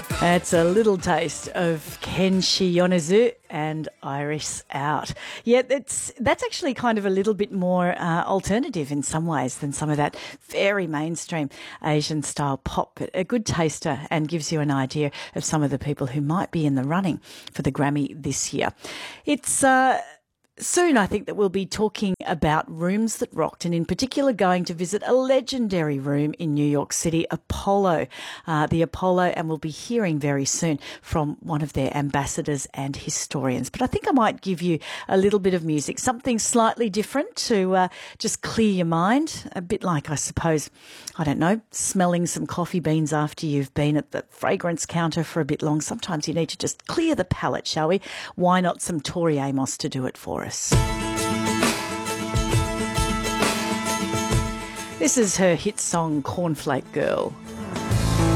That's a little taste of Kenshi Yonezu and Iris Out. Yeah, that's actually kind of a little bit more alternative in some ways than some of that very mainstream Asian-style pop, but a good taster and gives you an idea of some of the people who might be in the running for the Grammy this year. It's soon, I think, that we'll be talking about rooms that rocked, and in particular going to visit a legendary room in New York City, Apollo, the Apollo, and we'll be hearing very soon from one of their ambassadors and historians. But I think I might give you a little bit of music, something slightly different to just clear your mind, a bit like, I suppose, I don't know, smelling some coffee beans after you've been at the fragrance counter for a bit long. Sometimes you need to just clear the palate, shall we? Why not some Tori Amos to do it for us? This is her hit song, Cornflake Girl.